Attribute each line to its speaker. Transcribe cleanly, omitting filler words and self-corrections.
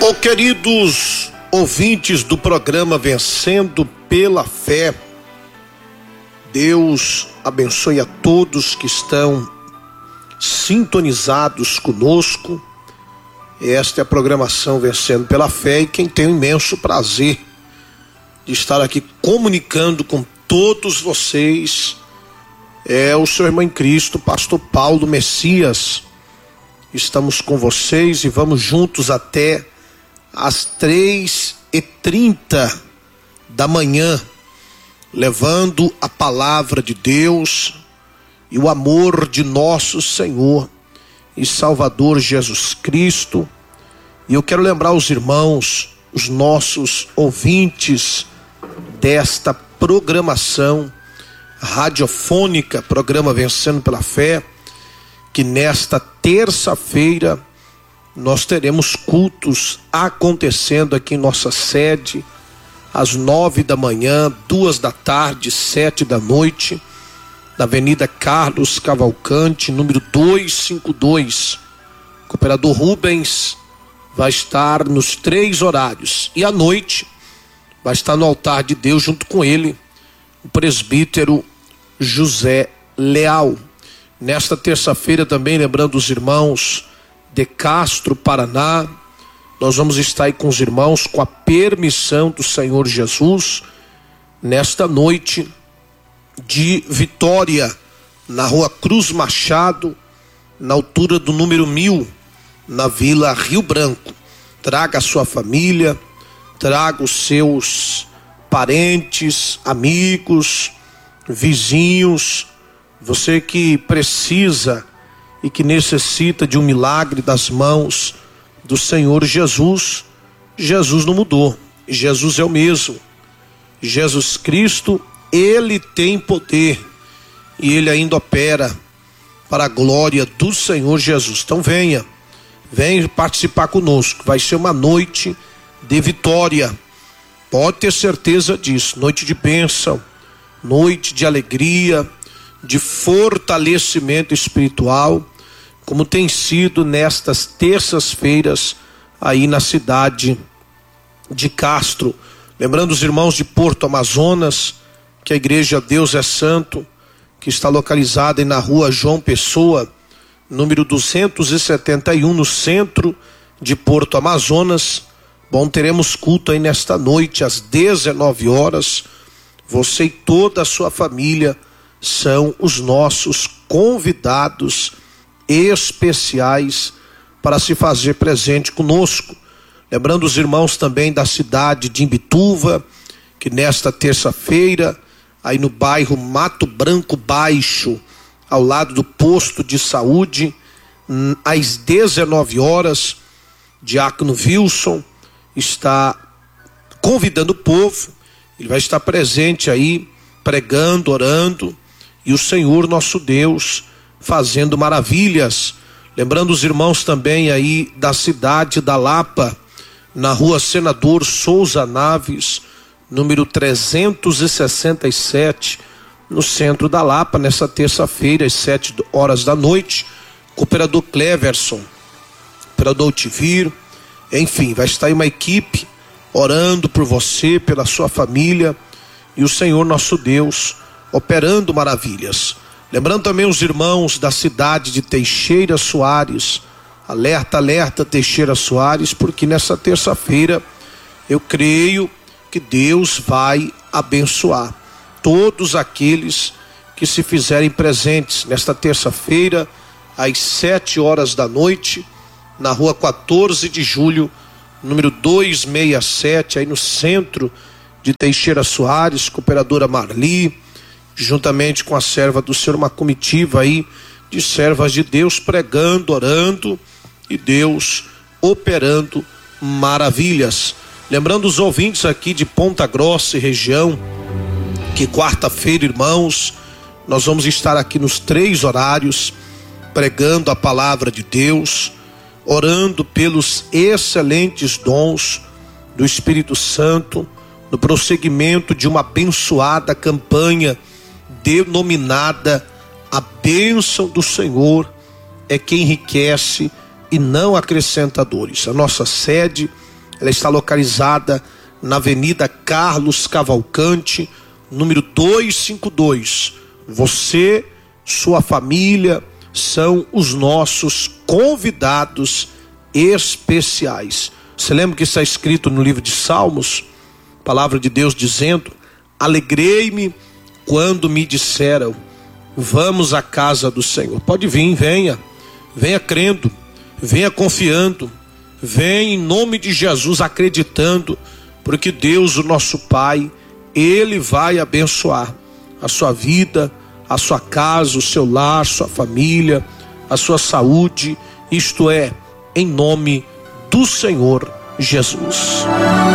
Speaker 1: Oh, queridos ouvintes do programa Vencendo pela Fé, Deus abençoe a todos que estão sintonizados conosco. Esta é a programação Vencendo pela Fé, e quem tem o imenso prazer de estar aqui comunicando com todos vocês é o seu irmão em Cristo, pastor Paulo Messias. Estamos com vocês e vamos juntos até às 3h30 da manhã, levando a palavra de Deus e o amor de nosso Senhor e Salvador Jesus Cristo. E eu quero lembrar os irmãos, os nossos ouvintes desta programação radiofônica, programa Vencendo pela Fé, que nesta terça-feira nós teremos cultos acontecendo aqui em nossa sede, às 9 da manhã, 2 da tarde, 7 da noite, na Avenida Carlos Cavalcante, número 252. O cooperador Rubens vai estar nos 3 horários, e à noite vai estar no altar de Deus junto com ele o presbítero José Leal. Nesta terça-feira também, lembrando os irmãos de Castro, Paraná, nós vamos estar aí com os irmãos, com a permissão do Senhor Jesus, nesta noite de Vitória, na rua Cruz Machado, na altura do número 1000, na Vila Rio Branco. Traga a sua família, traga os seus parentes, amigos, vizinhos, você que precisa e que necessita de um milagre das mãos do Senhor Jesus. Jesus não mudou, Jesus é o mesmo. Jesus Cristo, ele tem poder e ele ainda opera para a glória do Senhor Jesus. Então venha participar conosco, vai ser uma noite de vitória, pode ter certeza disso, noite de bênção, noite de alegria, de fortalecimento espiritual, como tem sido nestas terças-feiras aí na cidade de Castro. Lembrando os irmãos de Porto Amazonas, que a igreja Deus é Santo, que está localizada aí na rua João Pessoa, número 271, no centro de Porto Amazonas. Bom, teremos culto aí nesta noite às 19 horas. Você e toda a sua família são os nossos convidados especiais para se fazer presente conosco. Lembrando os irmãos também da cidade de Imbituva, que nesta terça-feira, aí no bairro Mato Branco Baixo, ao lado do posto de saúde, às 19 horas, Diácono Wilson está convidando o povo. Ele vai estar presente aí, pregando, orando, e o Senhor nosso Deus fazendo maravilhas. Lembrando os irmãos também aí da cidade da Lapa, na rua Senador Souza Naves, número 367, no centro da Lapa, nessa terça-feira, às 7 horas da noite. Cooperador Cleverson, cooperador Tivir, enfim, vai estar aí uma equipe orando por você, pela sua família, e o Senhor nosso Deus operando maravilhas. Lembrando também os irmãos da cidade de Teixeira Soares, alerta, alerta Teixeira Soares, porque nessa terça-feira eu creio que Deus vai abençoar todos aqueles que se fizerem presentes nesta terça-feira, às 7 horas da noite, na rua 14 de julho, número 267, aí no centro de Teixeira Soares, cooperadora Marli, juntamente com a serva do Senhor, uma comitiva aí de servas de Deus, pregando, orando, e Deus operando maravilhas. Lembrando os ouvintes aqui de Ponta Grossa e região, que quarta-feira, irmãos, nós vamos estar aqui nos 3 horários, pregando a palavra de Deus, orando pelos excelentes dons do Espírito Santo, no prosseguimento de uma abençoada campanha denominada A Bênção do Senhor é que enriquece e não acrescenta dores. A nossa sede Ela está localizada na Avenida Carlos Cavalcante, número 252. Você, sua família, são os nossos convidados especiais. Você lembra que está escrito no livro de Salmos, palavra de Deus dizendo: alegrei-me quando me disseram, vamos à casa do Senhor. Pode vir, venha crendo, venha confiando, venha em nome de Jesus acreditando, porque Deus, o nosso Pai, Ele vai abençoar a sua vida, a sua casa, o seu lar, sua família, a sua saúde, isto é, em nome do Senhor Jesus.